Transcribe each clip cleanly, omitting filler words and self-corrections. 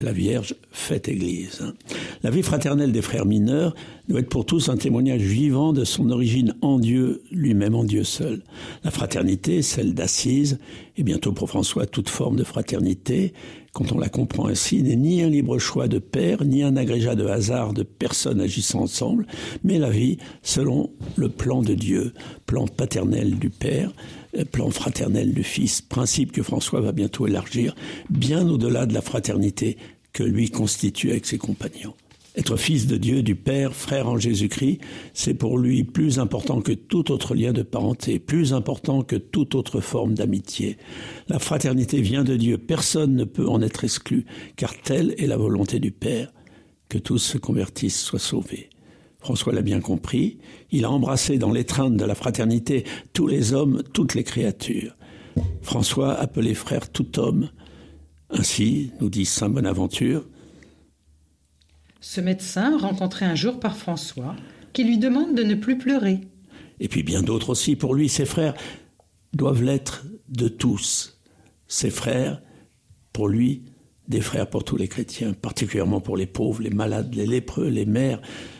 la Vierge fait Église. La vie fraternelle des frères mineurs doit être pour tous un témoignage vivant de son origine en Dieu, lui-même en Dieu seul. La fraternité, celle d'Assise, et bientôt pour François toute forme de fraternité, quand on la comprend ainsi, n'est ni un libre choix de père, ni un agrégat de hasard de personnes agissant ensemble, mais la vie selon le plan de Dieu, plan paternel du Père, plan fraternel du Fils, principe que François va bientôt élargir, bien au-delà de la fraternité que lui constitue avec ses compagnons. Être fils de Dieu, du Père, frère en Jésus-Christ, c'est pour lui plus important que tout autre lien de parenté, plus important que toute autre forme d'amitié. La fraternité vient de Dieu, personne ne peut en être exclu, car telle est la volonté du Père, que tous se convertissent, soient sauvés. François l'a bien compris, il a embrassé dans l'étreinte de la fraternité tous les hommes, toutes les créatures. François appelait frère tout homme. Ainsi, nous dit saint Bonaventure, ce médecin, rencontré un jour par François, qui lui demande de ne plus pleurer. Et puis bien d'autres aussi. Pour lui, ses frères doivent l'être de tous. Ses frères, pour lui, des frères pour tous les chrétiens, particulièrement pour les pauvres, les malades, les lépreux, les mères,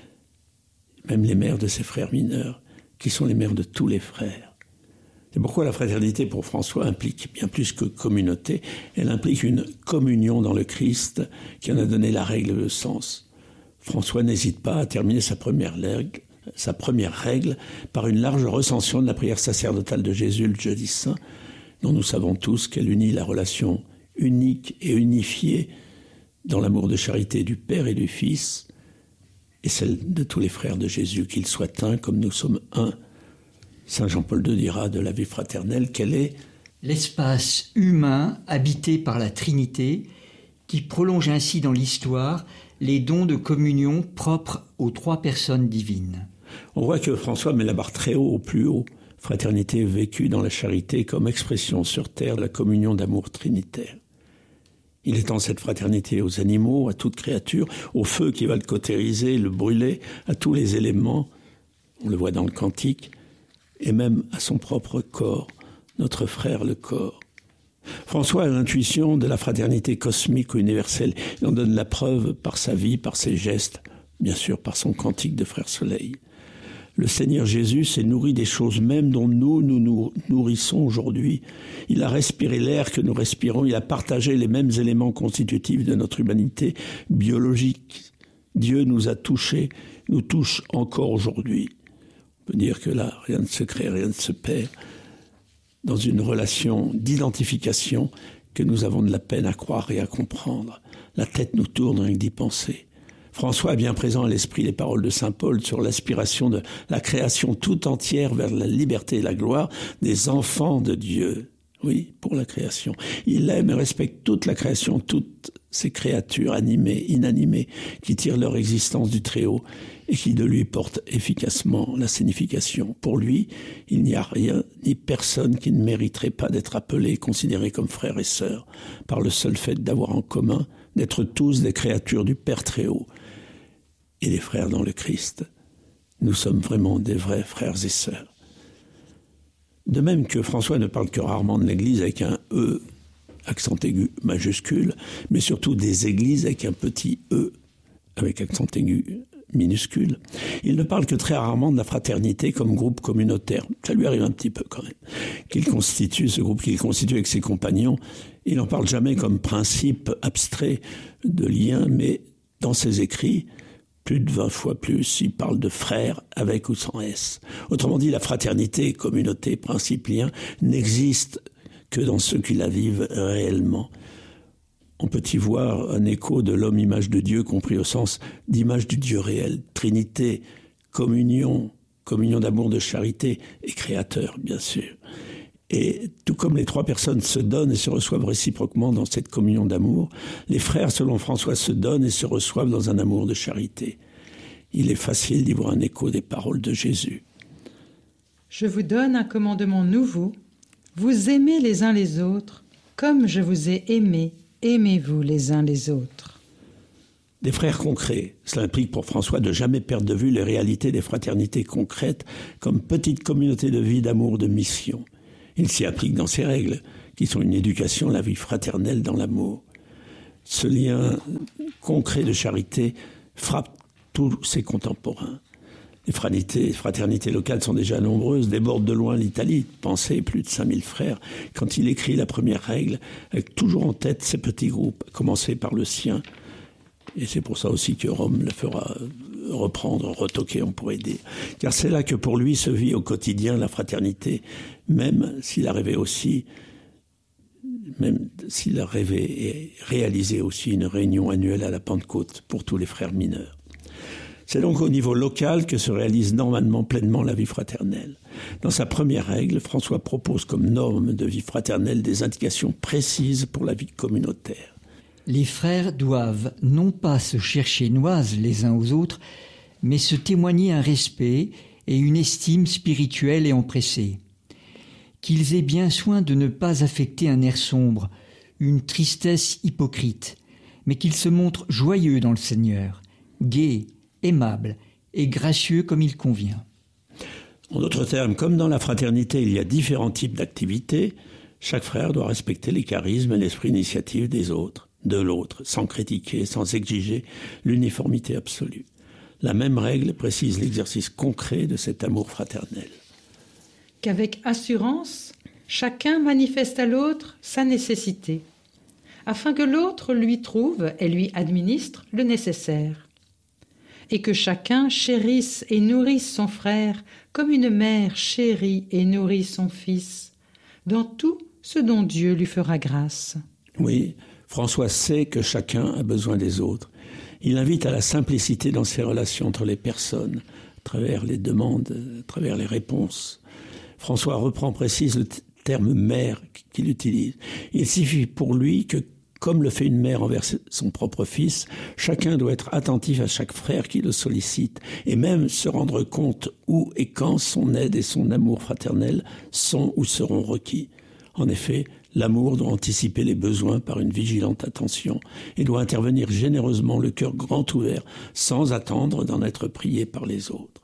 même les mères de ses frères mineurs, qui sont les mères de tous les frères. C'est pourquoi la fraternité pour François implique bien plus que communauté, elle implique une communion dans le Christ qui en a donné la règle et le sens. François n'hésite pas à terminer sa première règle par une large recension de la prière sacerdotale de Jésus le jeudi saint, dont nous savons tous qu'elle unit la relation unique et unifiée dans l'amour de charité du Père et du Fils, et celle de tous les frères de Jésus, qu'ils soient un comme nous sommes un. Saint Jean-Paul II dira de la vie fraternelle qu'elle est l'espace humain habité par la Trinité qui prolonge ainsi dans l'histoire les dons de communion propres aux trois personnes divines. On voit que François met la barre très haut, au plus haut. Fraternité vécue dans la charité comme expression sur terre de la communion d'amour trinitaire. Il étend cette fraternité aux animaux, à toute créature, au feu qui va le cautériser, le brûler, à tous les éléments, on le voit dans le cantique, et même à son propre corps, notre frère le corps. François a l'intuition de la fraternité cosmique ou universelle. Il en donne la preuve par sa vie, par ses gestes, bien sûr par son cantique de Frère Soleil. Le Seigneur Jésus s'est nourri des choses mêmes dont nous nous nourrissons aujourd'hui. Il a respiré l'air que nous respirons, il a partagé les mêmes éléments constitutifs de notre humanité biologique. Dieu nous a touchés, nous touche encore aujourd'hui. On peut dire que là, rien ne se crée, rien ne se perd. Dans une relation d'identification que nous avons de la peine à croire et à comprendre. La tête nous tourne rien que d'y penser. François a bien présent à l'esprit les paroles de saint Paul sur l'aspiration de la création tout entière vers la liberté et la gloire des enfants de Dieu. Oui, pour la création. Il aime et respecte toute la création, toutes ces créatures animées, inanimées, qui tirent leur existence du Très-Haut et qui de lui portent efficacement la signification. Pour lui, il n'y a rien ni personne qui ne mériterait pas d'être appelé et considéré comme frère et sœur, par le seul fait d'avoir en commun, d'être tous des créatures du Père Très-Haut et des frères dans le Christ. Nous sommes vraiment des vrais frères et sœurs. De même que François ne parle que rarement de l'Église avec un « E », accent aigu majuscule, mais surtout des églises avec un petit « E », avec accent aigu minuscule. Il ne parle que très rarement de la fraternité comme groupe communautaire. Ça lui arrive un petit peu quand même. Ce groupe qu'il constitue avec ses compagnons, il n'en parle jamais comme principe abstrait de lien, mais dans ses écrits, plus de 20 fois plus, il parle de frères avec ou sans S. Autrement dit, la fraternité, communauté, principe, lien, n'existe que dans ceux qui la vivent réellement. On peut y voir un écho de l'homme image de Dieu, compris au sens d'image du Dieu réel, Trinité, communion d'amour, de charité et créateur, bien sûr. Et tout comme les trois personnes se donnent et se reçoivent réciproquement dans cette communion d'amour, les frères, selon François, se donnent et se reçoivent dans un amour de charité. Il est facile d'y voir un écho des paroles de Jésus. Je vous donne un commandement nouveau. Vous aimez les uns les autres, comme je vous ai aimés. Aimez-vous les uns les autres. Des frères concrets, cela implique pour François de jamais perdre de vue les réalités des fraternités concrètes comme petite communauté de vie, d'amour, de mission. Il s'y applique dans ses règles, qui sont une éducation à la vie fraternelle dans l'amour. Ce lien concret de charité frappe tous ses contemporains. Les fraternités locales sont déjà nombreuses, débordent de loin l'Italie. Pensez, plus de 5000 frères. Quand il écrit la première règle, avec toujours en tête ces petits groupes, à commencer par le sien. Et c'est pour ça aussi que Rome le fera reprendre, retoquer, on pourrait dire. Car c'est là que pour lui se vit au quotidien la fraternité, même s'il a rêvé et réalisé aussi une réunion annuelle à la Pentecôte pour tous les frères mineurs. C'est donc au niveau local que se réalise normalement pleinement la vie fraternelle. Dans sa première règle, François propose comme norme de vie fraternelle des indications précises pour la vie communautaire. Les frères doivent non pas se chercher noises les uns aux autres, mais se témoigner un respect et une estime spirituelle et empressée. Qu'ils aient bien soin de ne pas affecter un air sombre, une tristesse hypocrite, mais qu'ils se montrent joyeux dans le Seigneur, gais, aimables et gracieux comme il convient. En d'autres termes, comme dans la fraternité, il y a différents types d'activités, chaque frère doit respecter les charismes et l'esprit d'initiative des autres, de l'autre, sans critiquer, sans exiger l'uniformité absolue. La même règle précise l'exercice concret de cet amour fraternel. Qu'avec assurance, chacun manifeste à l'autre sa nécessité, afin que l'autre lui trouve et lui administre le nécessaire. Et que chacun chérisse et nourrisse son frère comme une mère chérit et nourrit son fils, dans tout ce dont Dieu lui fera grâce. Oui, François sait que chacun a besoin des autres. Il invite à la simplicité dans ses relations entre les personnes, à travers les demandes, à travers les réponses. François précise le terme « mère » qu'il utilise. Il suffit pour lui que, comme le fait une mère envers son propre fils, chacun doit être attentif à chaque frère qui le sollicite et même se rendre compte où et quand son aide et son amour fraternel sont ou seront requis. En effet, l'amour doit anticiper les besoins par une vigilante attention et doit intervenir généreusement, le cœur grand ouvert, sans attendre d'en être prié par les autres.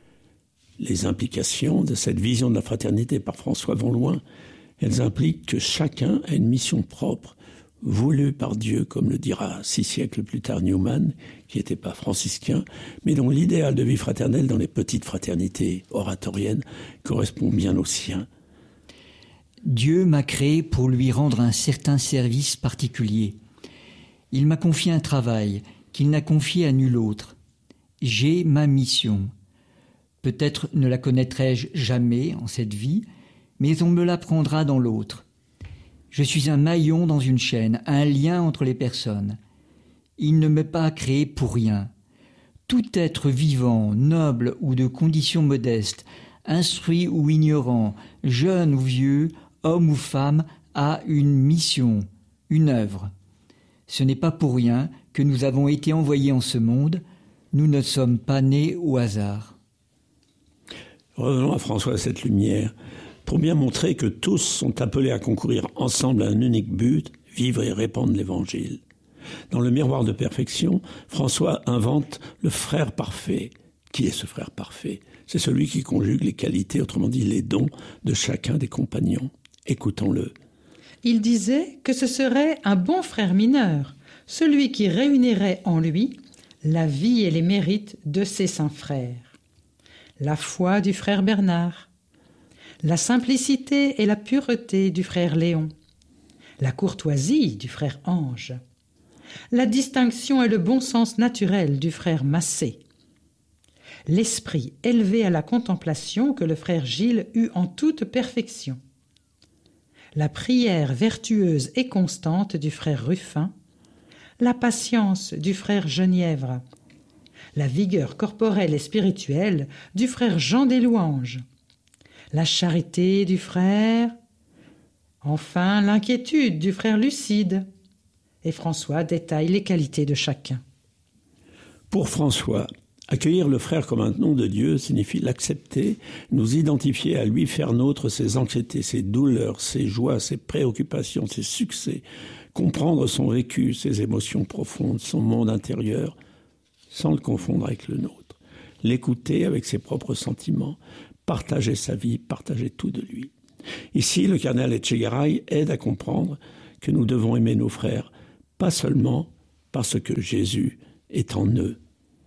Les implications de cette vision de la fraternité par François vont loin. Elles impliquent que chacun a une mission propre, voulu par Dieu, comme le dira 6 siècles plus tard Newman, qui n'était pas franciscain, mais dont l'idéal de vie fraternelle dans les petites fraternités oratoriennes correspond bien au sien. Dieu m'a créé pour lui rendre un certain service particulier. Il m'a confié un travail qu'il n'a confié à nul autre. J'ai ma mission. Peut-être ne la connaîtrai-je jamais en cette vie, mais on me l'apprendra dans l'autre. Je suis un maillon dans une chaîne, un lien entre les personnes. Il ne m'est pas créé pour rien. Tout être vivant, noble ou de condition modeste, instruit ou ignorant, jeune ou vieux, homme ou femme, a une mission, une œuvre. Ce n'est pas pour rien que nous avons été envoyés en ce monde. Nous ne sommes pas nés au hasard. Revenons à François à cette lumière. Pour bien montrer que tous sont appelés à concourir ensemble à un unique but, vivre et répandre l'Évangile. Dans le miroir de perfection, François invente le frère parfait. Qui est ce frère parfait ? C'est celui qui conjugue les qualités, autrement dit les dons, de chacun des compagnons. Écoutons-le. Il disait que ce serait un bon frère mineur, celui qui réunirait en lui la vie et les mérites de ses saints frères. La foi du frère Bernard, la simplicité et la pureté du frère Léon, la courtoisie du frère Ange, la distinction et le bon sens naturel du frère Massé, l'esprit élevé à la contemplation que le frère Gilles eut en toute perfection, la prière vertueuse et constante du frère Ruffin, la patience du frère Genièvre, la vigueur corporelle et spirituelle du frère Jean des Louanges, la charité du frère, enfin l'inquiétude du frère Lucide. Et François détaille les qualités de chacun. Pour François, accueillir le frère comme un nom de Dieu signifie l'accepter, nous identifier à lui, faire nôtre ses anxiétés, ses douleurs, ses joies, ses préoccupations, ses succès, comprendre son vécu, ses émotions profondes, son monde intérieur, sans le confondre avec le nôtre, l'écouter avec ses propres sentiments, partager sa vie, partager tout de lui. Ici, le cardinal Etchegaray aide à comprendre que nous devons aimer nos frères, pas seulement parce que Jésus est en eux.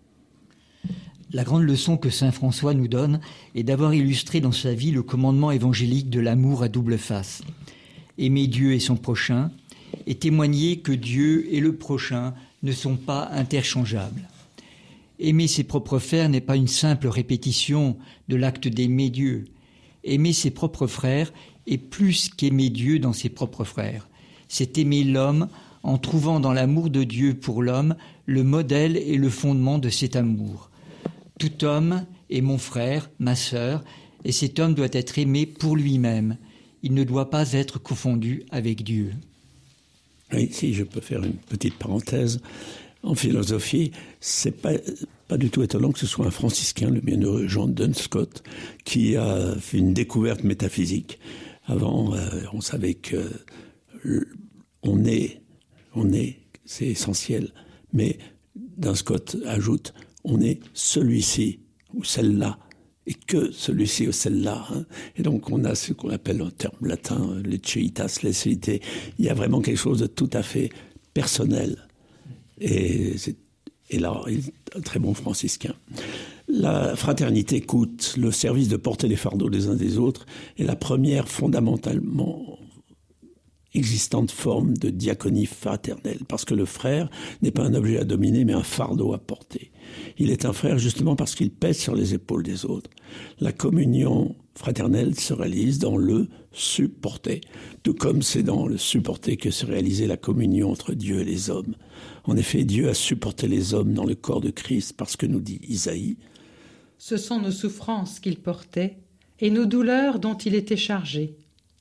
La grande leçon que saint François nous donne est d'avoir illustré dans sa vie le commandement évangélique de l'amour à double face. Aimer Dieu et son prochain, et témoigner que Dieu et le prochain ne sont pas interchangeables. Aimer ses propres frères n'est pas une simple répétition de l'acte d'aimer Dieu. Aimer ses propres frères est plus qu'aimer Dieu dans ses propres frères. C'est aimer l'homme en trouvant dans l'amour de Dieu pour l'homme le modèle et le fondement de cet amour. Tout homme est mon frère, ma sœur, et cet homme doit être aimé pour lui-même. Il ne doit pas être confondu avec Dieu. Oui, si je peux faire une petite parenthèse. En philosophie, c'est pas du tout étonnant que ce soit un franciscain, le bienheureux John Duns Scott, qui a fait une découverte métaphysique. Avant, on savait que on est, c'est essentiel. Mais Duns Scott ajoute, on est celui-ci ou celle-là, et que celui-ci ou celle-là. Et donc on a ce qu'on appelle en terme latin, les ceitas, les célités. Il y a vraiment quelque chose de tout à fait personnel. Et là, il est un très bon franciscain. La fraternité coûte, le service de porter les fardeaux des uns des autres, est la première fondamentalement existante forme de diaconie fraternelle, parce que le frère n'est pas un objet à dominer, mais un fardeau à porter. Il est un frère justement parce qu'il pèse sur les épaules des autres. La communion fraternelle se réalise dans le supporter, tout comme c'est dans le supporter que se réalisait la communion entre Dieu et les hommes. En effet, Dieu a supporté les hommes dans le corps de Christ, parce que nous dit Isaïe, « Ce sont nos souffrances qu'il portait et nos douleurs dont il était chargé.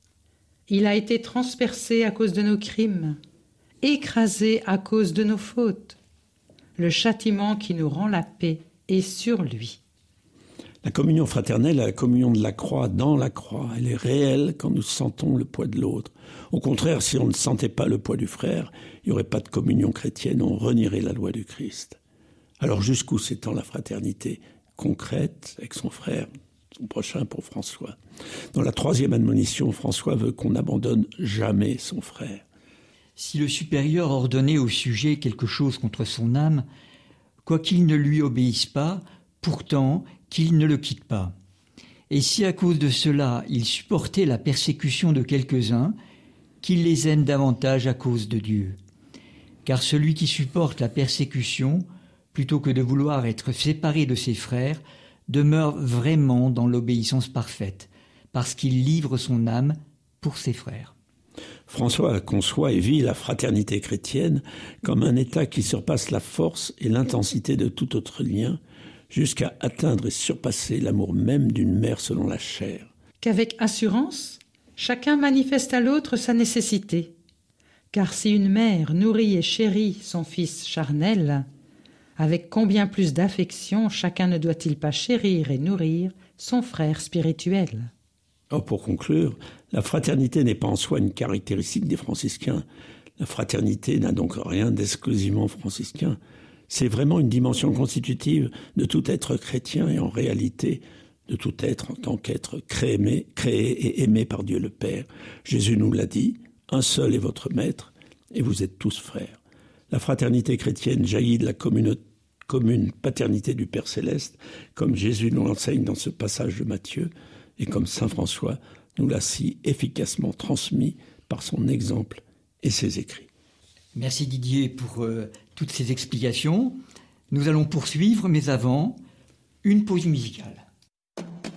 Il a été transpercé à cause de nos crimes, écrasé à cause de nos fautes. Le châtiment qui nous rend la paix est sur lui. » La communion fraternelle est la communion de la croix dans la croix. Elle est réelle quand nous sentons le poids de l'autre. Au contraire, si on ne sentait pas le poids du frère, il n'y aurait pas de communion chrétienne, on renierait la loi du Christ. Alors jusqu'où s'étend la fraternité concrète avec son frère, son prochain pour François? Dans la 3e admonition, François veut qu'on n'abandonne jamais son frère. Si le supérieur ordonnait au sujet quelque chose contre son âme, quoiqu'il ne lui obéisse pas, pourtant qu'il ne le quitte pas. Et si à cause de cela il supportait la persécution de quelques-uns, qu'il les aime davantage à cause de Dieu. Car celui qui supporte la persécution, plutôt que de vouloir être séparé de ses frères, demeure vraiment dans l'obéissance parfaite, parce qu'il livre son âme pour ses frères. François conçoit et vit la fraternité chrétienne comme un état qui surpasse la force et l'intensité de tout autre lien, jusqu'à atteindre et surpasser l'amour même d'une mère selon la chair. Qu'avec assurance, chacun manifeste à l'autre sa nécessité. Car si une mère nourrit et chérit son fils charnel, avec combien plus d'affection chacun ne doit-il pas chérir et nourrir son frère spirituel? Or, pour conclure, la fraternité n'est pas en soi une caractéristique des franciscains. La fraternité n'a donc rien d'exclusivement franciscain. C'est vraiment une dimension constitutive de tout être chrétien et en réalité de tout être en tant qu'être créé et aimé par Dieu le Père. Jésus nous l'a dit, un seul est votre maître et vous êtes tous frères. La fraternité chrétienne jaillit de la commune paternité du Père Céleste, comme Jésus nous l'enseigne dans ce passage de Matthieu et comme saint François nous l'a si efficacement transmis par son exemple et ses écrits. Merci Didier pour toutes ces explications. Nous allons poursuivre, mais avant, une pause musicale.